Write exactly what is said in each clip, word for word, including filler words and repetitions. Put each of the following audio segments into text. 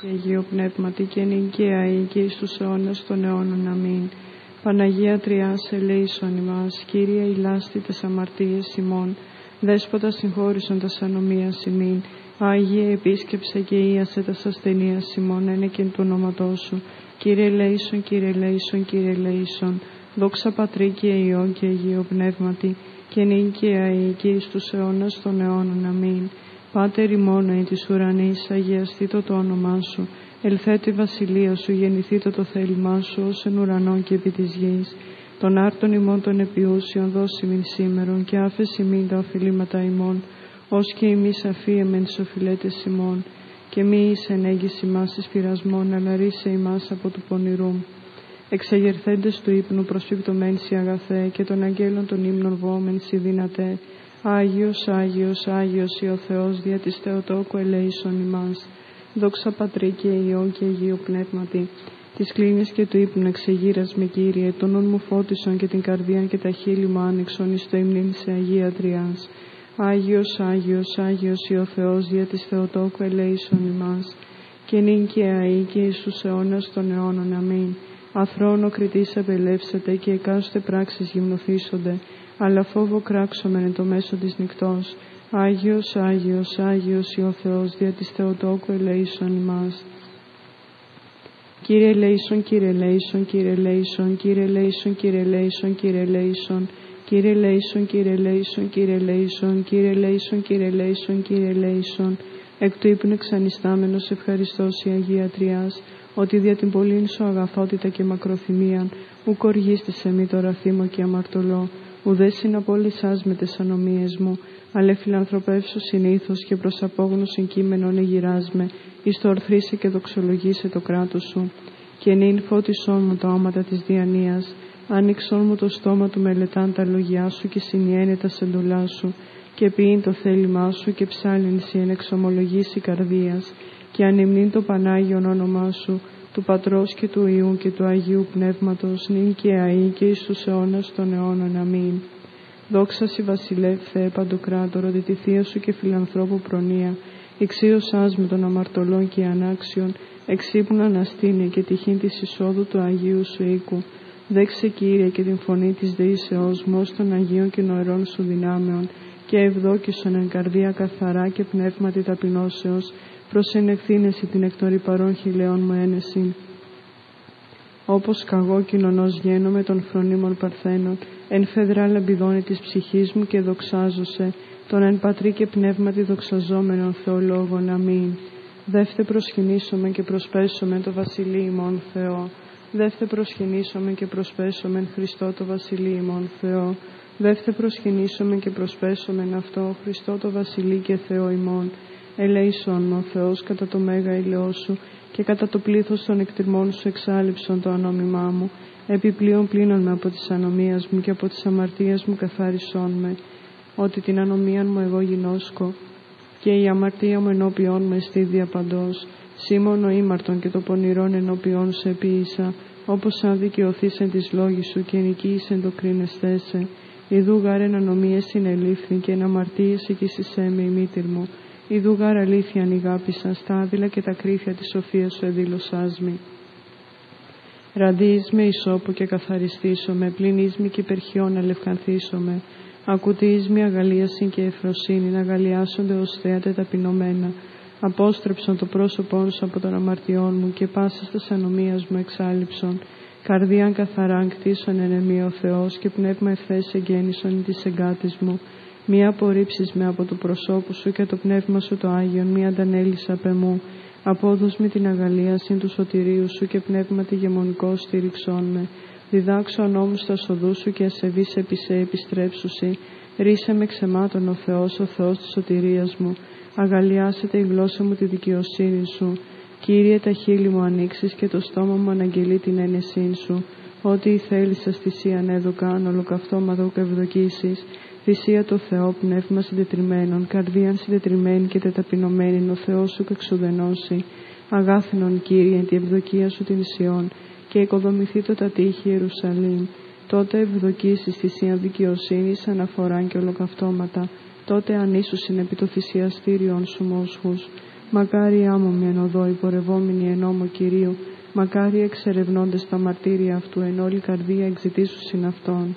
Αγίο Πνεύματι και νικαία ή και εις τους αιώνας των αιώνων. Αμήν. Παναγία Τριάς, ελέησον ημάς. Κύριε, ηλάστη τες αμαρτίες ημών. Δέσποτα, συγχώρησον τας ανομίας ημίν. Άγιε, επίσκεψε και ίασε τας ασθενείας ημών, ένεκεν του ονόματός σου. Κύριε ελέησον, Κύριε ελέησον, Κύριε ελέησον. Δόξα Πατρί και Υιό και Αγίο Πνεύματι, και νικαία ή και εις τους αιώνας των αιώνων. Αμήν. Πάτερ ημών εν της ουρανής, αγιαστήτω το όνομά σου. Ελθέτω η βασιλεία σου, γεννηθήτω το θέλημά σου, ως εν ουρανόν και επί της γης. Των άρτων ημών των επιούσιων δώσει μην σήμερον, και άφεση μην τα οφειλήματα ημών, ως και εμείς αφίεμεν τις οφειλέτες ημών. Και μη εις ενέγγιση μας εις πειρασμόν, αλλά ρίσε ημάς από του πονηρού. Εξαγερθέντες του ύπνου προσπιπτωμέν σοι αγαθέ, και των αγγέλων των ύμνων βόμεν σοι δυνατέ. Άγιος, Άγιος, Άγιος ή ο Θεός, δια της Θεοτόκου ελέησον ημάς. Δόξα Πατρί και Υιό και Αγίου Πνεύματι, της κλίνης και του ύπνου εξεγείρας με, Κύριε, τον νουν μου φώτισον και την καρδίαν και τα χείλη μου άνοιξον εις το υμνήν σε Αγία Τριάς. Άγιος, Άγιος, Άγιος ή ο Θεός, δια της Θεοτόκου ελέησον ημάς. Και νυν και αεί και εις τους αιώνας των αιώνων. Αμήν. Αθρόνο κριτής απελεύσετε και εκάστοτε πράξεις γυμνοθήσονται, αλλά φόβο κράξομεν εν το μέσο της νυκτός. Άγιος, Άγιος, Άγιος ή ο Θεός, δια της Θεοτόκου ελέησον ημάς. Κύριε ελέησον, Κύριε ελέησον, Κύριε ελέησον, Κύριε ελέησον, Κύριε ελέησον, Κύριε ελέησον, Κύριε ελέησον, Κύριε ελέησον, Κύριε ελέησον, Κύριε ελέησον, Κύριε ελέησον, Κύριε ελέησον. Εκ του ύπνου εξανιστάμενος ευχαριστώς η Αγία Τριάς, ότι δια την πολλήν σου αγαθότητα και μακροθυμίαν, ουκ οργίστησε μη το ραθήμο και αμαρτωλό, ουδέ συναπόλυσάς με τες ανομίες μου, αλλά φιλανθρωπεύσου συνήθως και προς απόγνωσιν κείμενον εγειράσμε, εις το ορθρίσε και δοξολογήσε το κράτος σου. Και νυν φώτισόν μου τα όματα της διανοίας, άνοιξόν μου το στόμα του μελετάν τα λόγια σου και συνιένε τα σεντολά σου, και ποιήν το θέλημά σου και ψάλιν σοι εν εξομολογήσει καρδίας, και ανυμνήν το Πανάγιον όνομά σου, του Πατρός και του Υιού και του Αγίου Πνεύματος, νυν και αεί και εις τους αιώνας των αιώνων. Αμήν. Δόξα σοι βασιλεύ Θεέ παντοκράτορο, δι' τη θεία σου και φιλανθρώπου προνοία, εξίωσάς με των αμαρτωλών και ανάξιων, εξύπνου αναστήνε και τυχήν της εισόδου του Αγίου σου οίκου. Δέξε, Κύριε, και την φωνή της δεήσεώς μου ως των Αγίων και νοερών σου δυνάμεων, και ευδόκησον εν καρδία καθαρά και πνεύματι ταπεινώσεως, προσενευθύνεσαι την εκ των ρυπαρών χειλαίων μου ένεσιν. Όπως καγώ κοινωνός γένομαι των φρονίμων παρθένων, εν φεδρά λαμπιδώνει της ψυχής μου και δοξάζωσε, τον εν πατρί και πνεύματι δοξαζόμενον Θεολόγων. Αμήν. Δεύτε προσκυνήσομεν και προσπέσομεν το βασιλεί ημών Θεό. Δεύτε προσκυνήσομεν και προσπέσομεν Χριστό το βασιλεί ημών Θεό. Δεύτε προσκυνήσομεν και προσπέσομεν αυτό Χριστό το βασιλεί και Θεό ημών. Ελέησον ο Θεός κατά το μέγα ηλαιό σου και κατά το πλήθος των εκτιμών σου εξάλληψον το ανόμημά μου. Επιπλέον πλύνον με από της ανομίας μου και από της αμαρτίας μου καθάρισόν με. Ότι την ανομία μου εγώ γινώσκω και η αμαρτία μου ενώπιόν μου εστί διαπαντός. Σήμωνο ήμαρτον και το πονηρόν ενώπιόν σου επίησα, όπως αν δικαιωθείς εν της λόγης σου και νικήσεις το κρίνεσθέσαι. Ιδού γάρ εν ανομίες συνελήφθη και εν αμαρτίες εκείσισέ με η μήτηρ μου. Ιδού γάρ αλήθειαν ηγάπησα, στα άδειλα και τα κρύφια της σοφίας σου εδήλωσάς μη. Ραντείς με ισόπο και καθαριστήσω με, πλυνείς με και υπερχιών αλευκανθήσω με. Ακουτείς με αγαλίασιν και ευφροσύνη, να αγαλιάσονται ως θέατε ταπεινωμένα. Απόστρεψον το πρόσωπόν σου από των αμαρτιών μου και πάσας τας ανομίας μου εξάλληψον. Καρδίαν καθαράν κτίσον εν εμεί ο Θεός και πνεύμα ευθές εγγέννησον της εγκάτης μου. Μη απορρίψεις με από του προσώπου σου και το πνεύμα σου το Άγιον, μη αντανέλεις απ' εμού. Απόδος με την αγαλίασιν του σωτηρίου σου και πνεύμα τη γεμονικό στήριξόν με. Διδάξω νόμους στα σοδού σου και ασεβείς επί σε επιστρέψουσι. Ρίσε με ξεμάτων ο Θεός, ο Θεός της σωτηρίας μου. Αγαλιάσετε η γλώσσα μου τη δικαιοσύνη σου. Κύριε, τα χείλη μου ανοίξεις και το στόμα μου αναγγελεί την ένεσήν σου. Ό,τι η θέλησας θυσίαν έδωκαν, ολοκαυτώματο και ευδοκίσεις. Θυσία το Θεό, πνεύμα συντετριμένων, καρδίαν συντετριμένη και τεταπεινωμένη, ο Θεός σου κεξουδενώσει. Αγάθινον, Κύριε, τη ευδοκία σου την Σιών, και οικοδομηθεί το τα τείχη Ιερουσαλήμ. Τότε ευδοκίσεις θυσίαν δικαιοσύνης, αναφοράν και ολοκαυτώματα. Τότε ανήσουσιν επί το θυσιαστήριον σου μόσχους. Μακάρι άμωμοι εν οδό υπορευόμενοι εν νόμο Κυρίου, μακάρι εξερευνώντες τα μαρτύρια αυτού εν όλη καρδία εξητήσουσιν αυτόν.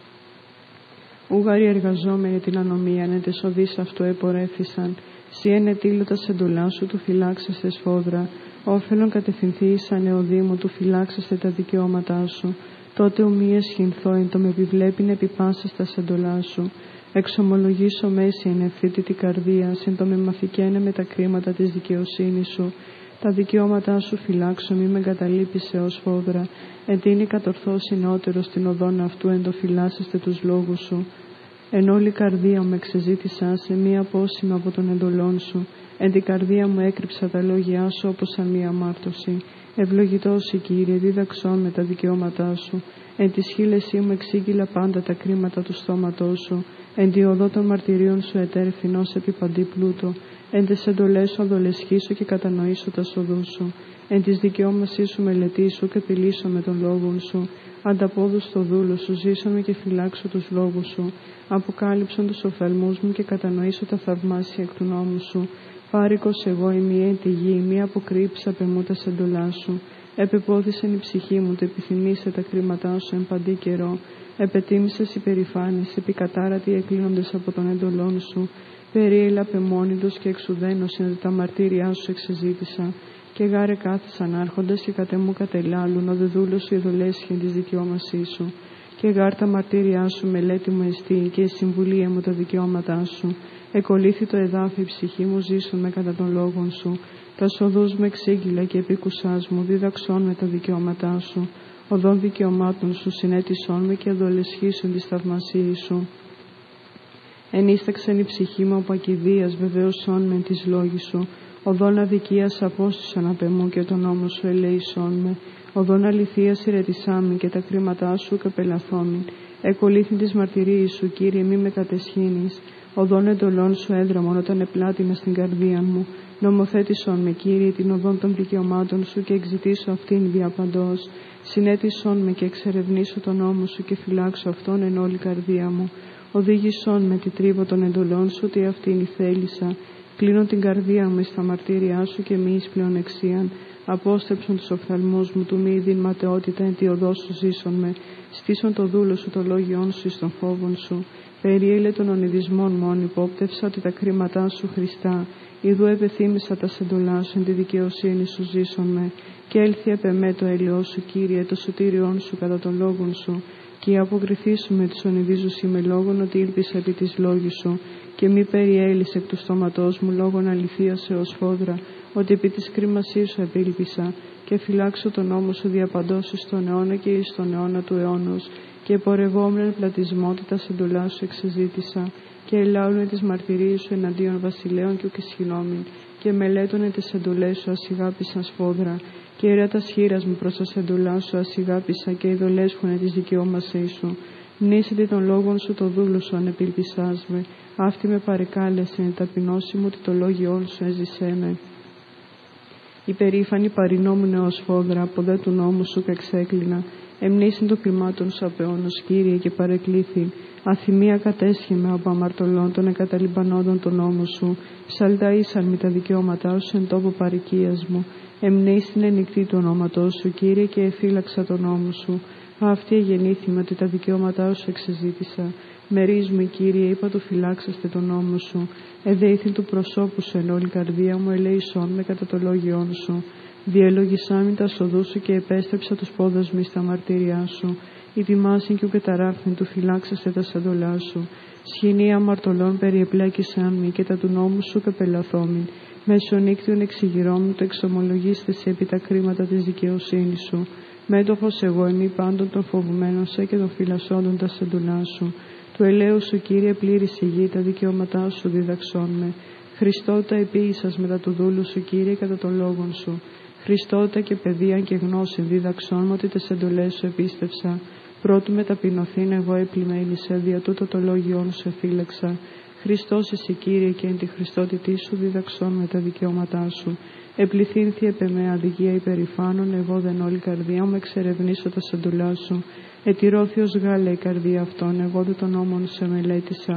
Ούγαροι εργαζόμενοι την ανομία εν τες οδείς αυτού επορέφησαν, σι εν ετήλωτας εντολά σου του φυλάξεστε σφόδρα, όφελον κατευθυνθήσαν εωδήμου του φυλάξεστε τα δικαιώματά σου. Τότε ουμή εσχυνθώ εν το με επιβλέπειν επί πάσας τα εντολά σου. Εξομολογήσω μέση εν ευθύτητη καρδία, συν το με μαθηκένε με τα κρίματα της δικαιοσύνης σου. Τα δικαιώματά σου φυλάξω, μη με εγκαταλείπεις έως φόδρα. Εντείνει κατορθώσει νεότερο στην οδόν αυτού, εν το φυλάσσεστε τους λόγους σου. Εν όλη καρδία μου εξεζήτησα σε μία απόσημα από τον εντολών σου. Εν την καρδία μου έκρυψα τα λόγια σου όπως σαν μία αμάρτωση. Ευλογητός η Κύριε, δίδαξόν με τα δικαιώματά σου. Εν τη σχήλεσή μου εξήγηλα πάντα τα κρίματα του στόματός σου. Εν τη οδό των μαρτυρίων σου ετέρφινος επί παντή πλούτο. Εν τες εντολές σου αδολεσχήσω και κατανοήσω τα σοδούς σου. Εν της δικαιώμασής σου μελετήσω και πηλήσω με τον λόγον σου. Ανταπόδου στο δούλο σου, ζήσαμε και φυλάξω τους λόγους σου. Αποκάλυψον τους οφθαλμούς μου και κατανοήσω τα θαυμάσια εκ του νόμου σου. Πάρικος εγώ η μία εν τη γη, μία αποκρύψα πεμού τα εντολά σου. Επεπόθησεν η ψυχή μου, το επιθυμήσε τα κρίματά σου εν παντή καιρό. Επετίμησες υπερηφάνης, επικατάρατοι εκλείνοντες από τον εντολών σου. Περίελα πεμόνιδος και εξουδένωσιν τα μαρτύριά σου εξεζήτησα. Και γάρε κάθισαν άρχοντας και κατεμού κατελάλουν, ο δε δούλος σου ειδολέσχεν της δικαιώμασής σου. Και γάρ τα μαρτύριά σου μελέτη μου εστί και η συμβουλία μου τα δικαιώματά σου. Εκολύθη το εδάφι η ψυχή μου, ζήσουν με κατά των λόγων σου. Τα σοδούς μου εξήγηλα και επίκουσάς μου, δίδαξόν με τα δικαιώματά σου. Οδόν δικαιωμάτων σου συνέτησόν με και αδολεσχήσουν τη θαυμασίη σου. Ενίσταξεν η ψυχή μου από ακηδίας, βεβαίωσόν με τις λόγοι σου. Οδόν αδικίας απόστησαν απ' εμού και τον νόμο σου ελέησόν με. Οδόν αληθείας ηρετησάμιν και τα κρίματά σου καπελαθόμην. Εκολύθην της μαρτυρίας σου, Κύριε, μη με κατεσχύνεις. Οδόν εντολών σου έδραμον όταν επλάτηνα στην καρδία μου. Νομοθέτησον με, Κύριε, την οδόν των δικαιωμάτων σου και εξητήσω αυτήν διαπαντός. Συνέτησον με και εξερευνήσω τον νόμο σου και φυλάξω αυτόν εν όλη καρδία μου. Οδήγησον με τη τρίβο των εντολών σου, ότι αυτήν η θέλησα. Κλείνω την καρδία μου στα μαρτύριά σου και μη εις πλεονεξίαν. Απόστρεψον τους οφθαλμούς μου του μη ειδήν ματαιότητα εν τη οδό σου ζήσον με. Στήσον το δούλο σου το λόγιόν σου εις των φόβων σου. Περιέλε των ονειδισμών μόν υπόπτευσα ότι τα κρίματά σου Χριστά. Ιδού επεθύμησα τα σεντολά σου εν τη δικαιοσύνη σου ζήσον με. Και έλθει επ' εμέ το έλαιό σου, Κύριε, το σωτήριόν σου κατά των λόγων σου. Και αποκριθήσουμε τους ονειδίζους με λόγων ότι ήλπισα επί της λόγης σου. Και μη περιέλυσε εκ του στόματός μου λόγων αληθείας έως φόδρα, ότι επί της κρίμασής σου επήλπισα. Και φυλάξω τον νόμο σου διαπαντός εις τον αιώνα και εις τον αιώνα του αιώνος. Και πορευόμενον πλατισμότητα εντολά σου εξεζήτησα. Και ελάουνε τις μαρτυρίες σου εναντίον βασιλέων και ουκεσχυνόμην. Και μελέτωνε τις εντολές σου ασηγάπησαν σφόδρα. Και έρα τα σχήρας μου προς τα εντολά σου ασηγάπησα και ειδολέσχουνε της δικαιώμασής σου. Μνήσετε των λόγων σου το δούλο σου ανεπιλπισάς με. Αυτή με παρεκάλεσε εν ταπεινώση μου ότι το λόγιόν σου έζησέ με. Υπερήφανη παρινόμουν ως φόδρα, από δε του νόμου σου κεξέκλεινα. Εμνήσιν το κλιμάτων σου απεώνος, Κύριε, και παρεκλήθη. Αθυμία κατέσχεμε από αμαρτωλών των εκαταλιμπανόντων τον νόμο σου. Ψαλταΐσαν με τα δικαιώματά σου εν τόπο παροικίας μου. Εμνήσιν ενικτή του ονόματός σου, Κύριε, και εφύλαξα τον νόμο σου. Αυτή εγεννήθη ότι τα δικαιώματά σου εξεζήτησα. Μερίς μου, Κύριε, είπα του φυλάξαστε τον νόμο σου. Εδέηθην του προσώπου σου εν όλη καρδία μου, ελέησόν με κατά το λόγιόν σου. Διελογισάμιν τα σοδού σου και επέστρεψα τους πόδας μου στα μαρτύριά σου. Ητιμάσιν και ουκεταράχθην του φυλάξαστε τα σαντολά σου. Σχοινή αμαρτωλών περιεπλέκησαν μη και τα του νόμου σου καπελαθόμην. Μεσονύκτιον εξηγηρόμουν το εξομολογήστε σε επί τα κρίματα της δικαιοσύνης σου. Μέτοχος εγώ εμεί πάντων των φοβουμένων σε και των φυλασσόντων τα σεντουλά σου. Του ελαίου σου, Κύριε, πλήρης η γη, τα δικαιώματά σου διδαξών με. Χριστότα επίησας μετά του δούλου σου, Κύριε, κατά των λόγων σου. Χριστότα και παιδεία και γνώση δίδαξόν μου ότι τες εντολές σου επίστευσα. Πρώτου με ταπεινωθήν εγώ επλημέλησα, δια τούτο το λόγιόν σου εφύλαξα. Χριστός εσύ, Κύριε, και εν τη Χριστότητή σου διδαξόν με τα δικαιώματά σου. Επληθύνθη επ' εμέ αδικία υπερηφάνων, εγώ δεν όλη καρδιά μου εξερευνήσω τα σαντουλά σου. Ετηρώθη ως γάλα η καρδία αυτών, εγώ δεν τον νόμον σε μελέτησα.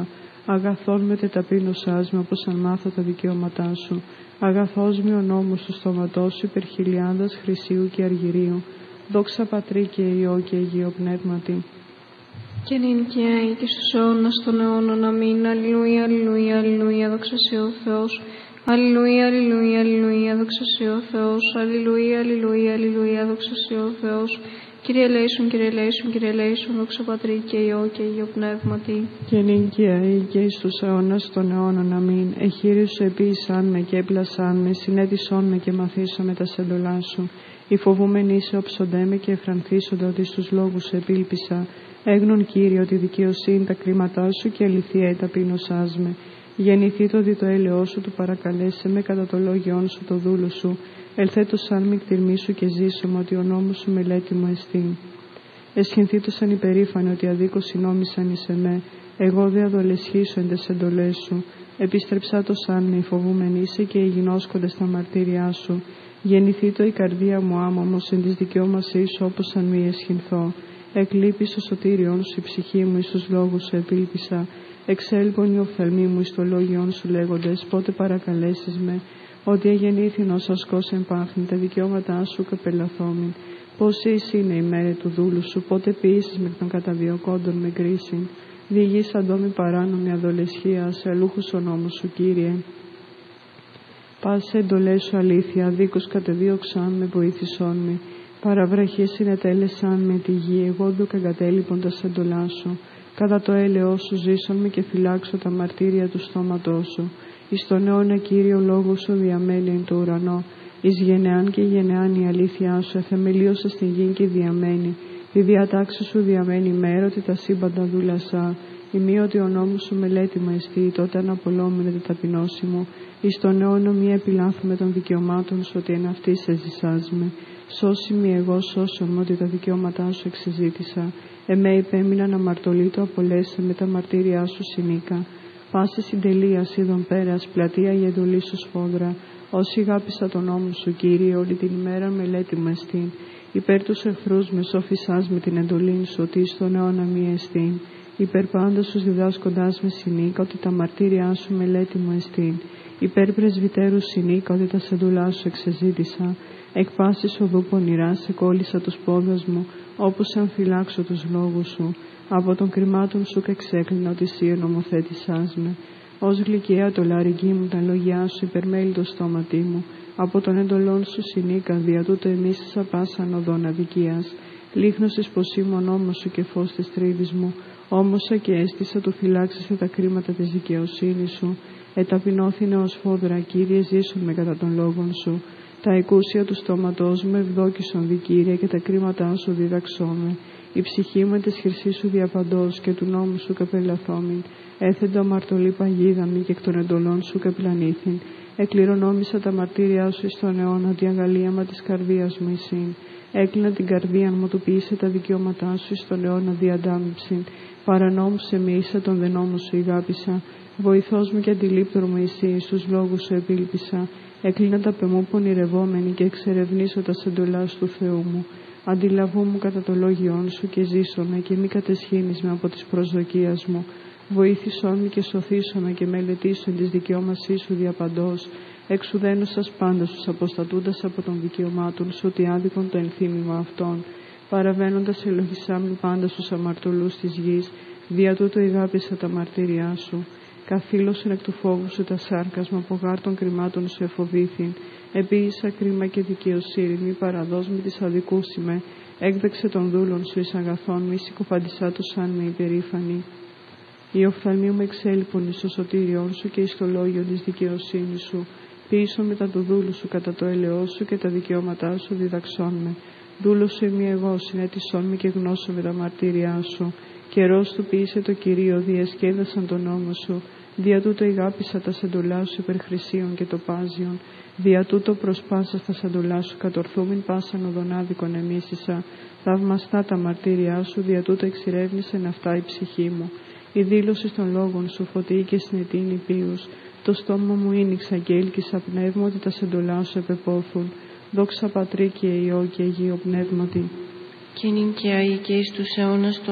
Αγαθόν με τεταπείνωσάς με, όπως αν μάθω τα δικαιώματά σου. Αγαθός με ο νόμος του στόματός σου, υπερ χιλιάδας χρυσίου και αργυρίου. Δόξα Πατρί και Υιό και Αγίο Πνεύματι. Και νυν και αεί και στους αιώνας των αιώνων. Αμήν. Αλληλούια, αλληλούια, αλληλούια, δόξα σοι ο Θεός. Αλληλούια, αλληλούια, αλληλούια, δόξα σοι ο Θεός. Αλληλούια, αλληλούια, αλληλούια, δόξα σοι ο Θεός. Κύριε ελέησον, Κύριε ελέησον, Κύριε ελέησον, δόξα Πατρί και Υιό και Αγίο Πνεύματι. Και νυν και αεί και εις τους αιώνας των αιώνων. Αμήν. Εχείρις σου επίησαν με και έπλασαν με, συνέτησόν με και μαθήσω με τα σεντολά σου. Οι φοβούμενοι σε οψοντέ και εφρανθίσονται ότι στους λόγους σου επίλπισα. Έγνον Κύριε ότι δικαιοσύνη τα κρίματά σου και αληθεία η ταπείνωσάς με. Γεννηθεί το δι το έλεος σου του παρακαλέσε με κατά το λόγιόν σου το δούλο σου. Ελθέτω σαν μη κτηρμήσου και ζήσω με ότι ο νόμος σου μελέτη μου εστίν. Εσχυνθήτω σαν υπερήφανοι ότι αδίκως συνόμισαν εις εμέ. Εγώ δε αδολεσχήσω εν τες εντολές σου. Επίστρεψά το σαν με φοβούμενοι είσαι και υγινώσκοντες τα μαρτύριά σου. Γεννηθεί το η καρδία μου άμωμος εν της δικαιώμασής σου όπως αν μη εσχυνθώ. Εκλείπεις ο σωτήριον σου η ψυχή μου εις τους λόγους σου επίλπισα. Εξέλγον οι οφθαλμοί μου εις το λόγιον σου λέγοντες πότε παρακαλέσεις με. Ότι εγεννήθην ως ασκός εμπάχνη τα δικαιώματά σου καπελαθόμην. Πώς εις είναι η μέρη του δούλου σου, πότε ποιήσεις με των καταδιωκόντων με κρίσιν. Διηγείς αντόμη παράνομη αδολεσχία, σε αλούχους ο νόμος σου Κύριε. Πάσε εντολές σου αλήθεια, δίκως κατεδίωξαν με βοήθησόν με. Παραβραχές συνετέλεσαν με τη γη, εγώ δουκ εγκατέλειπον τα εντολά σου. Κατά το έλεος σου ζήσον με και φυλάξω τα μαρτύρια του στόματός σου. Εις τον αιώνα Κύριο λόγο σου διαμένει εν το ουρανό. Εις γενεάν και γενεάν η αλήθειά σου εθεμελίωσε στην γη και διαμένει. Η διατάξη σου διαμένει με έρωτη τα σύμπαντα δούλασα. Ημί ότι ο νόμος σου μελέτη μου εστί, τότε αναπολόμενε τη ταπεινώση μου. Εις τον αιώνα μη επιλάθουμε των δικαιωμάτων σου, ότι εν αυτή σε ζησάσμε. Σώσει μη εγώ σώσον μου, ότι τα δικαιώματά σου εξεζήτησα. Εμέ υπέμειναν αμαρτωλήτω απολέσε με τα μαρτύριά σου συνήκα. Πάση συντελεία είδων πέρας, πλατεία η εντολή σου σφόδρα. Όσοι αγάπησα τον νόμο σου, Κύριε, όλη την ημέρα μελέτη μου εστίν. Υπέρ τους εχθρούς με σοφισάς με την εντολή σου, ότι στον αιώνα μη εστίν. Υπέρ πάντα σου διδάσκοντάς με συνήκα, ότι τα μαρτύριά σου μελέτη μου εστίν. Υπέρ πρεσβυτέρου συνήκα, ότι τα σεντουλά σου εξεζήτησα. Εκ πάσης οδού πονηρά σε κόλλησα τους πόδας μου, όπως αν φυλάξω τους λόγους σου. Από των κρυμάτων σου κεξέκλεινα ότι εσύ νομοθέτησάς με. Ως γλυκιά το λαρυγγί μου τα λόγια σου υπερμέλει το στόματί μου. Από των εντολών σου συνήκα, δια τούτο εμίσησα πάσαν οδόν αδικίας. Λίχνωσες πως είμαι ο νόμος σου και φως της τρίβης μου. Όμωσα και έστησα του φυλάξεσαι τα κρίματα της δικαιοσύνης σου. Εταπεινώθηνε ως φόδρα, Κύριε, ζήσουν με κατά των λόγων σου. Τα εκούσια του στόματός μου ευδόκησον δικήρια και τα κρίματά σου διδαξώμε. Η ψυχή μου της χρυσής σου διαπαντός και του νόμου σου καπελαθόμην. Έθεντο αμαρτωλή παγίδα μη και εκ των εντολών σου καπλανήθην. Εκληρονόμησα τα μαρτύριά σου εις τον αιώνα, ότι αγαλίαμα της καρδίας μου εισήν. Έκλεινα την καρδία μου, του ποιήσε τα δικαιώματά σου εις τον αιώνα διαντάμυψην. Παρανόμουσε με ίσα τον δενόμου σου ηγάπησα. Βοηθός μου και αντιλήπτωρ μου εσύ, στους λόγους σου επίλπισα. Έκλεινα τα πεμού πονηρευόμενοι και εξερευνήσω τα σεντολάς του Θεού μου. Αντιλαβού μου κατά το λόγιόν σου και ζήσομαι και μη κατεσχύνεις με από τις προσδοκίες μου. Βοήθησόν με και σωθήσομαι και μελετήσον της δικαιώμασής σου διαπαντός. Εξουδένωσας πάντα στους αποστατούντας από των δικαιωμάτων σου, ότι άδικον το ενθύμημα αυτών. Παραβαίνοντας ελογισάμι πάντα στους αμαρτωλούς της γης, δια τούτο ηγάπησα τα μαρτύριά σου. Καθήλωσον εκ του φόβου σου τα σάρκας, μα από γάρ των κρυμάτων σου εφοβήθην. Επίησα κρίμα και δικαιοσύνη, μη παραδός με της αδικούσιμε. Έκδεξε των δούλων σου εις αγαθών, μη συκοφαντισά τους σαν με υπερήφανη. Οι οφθαλμοί μου εξέλιπον εις το σωτήριόν σου και εις το λόγιο της δικαιοσύνης σου. Ποιήσον μετά του δούλου σου κατά το έλεος σου και τα δικαιώματά σου διδαξών με. Δούλος σου είμαι εγώ, συνέτησόν με και γνώσω με τα μαρτύριά σου. Καιρός του ποιήσε το Κυρίο, διασκέδασαν τον νόμο σου. Δια τούτο ηγάπησα τα σεντολά σου υπερχρυσίων και το πάζιον. Δια τούτο προσπάσα στα σεντολά σου κατορθούμην πάσαν οδονάδικον εμίσησα. Θαυμαστά τα μαρτύριά σου, δια τούτο εξηρεύνησεν αυτά η ψυχή μου. Η δήλωση των λόγων σου φωτίει και συνετείνει πίους. Το στόμα μου ίνιξα και έλκυσα πνεύμα, ότι τα σεντολά σου επεπόθουν. Δόξα Πατρί και Υιό και Αγίο Πνεύματι. Και νυν και αεί και εις τους αιώνας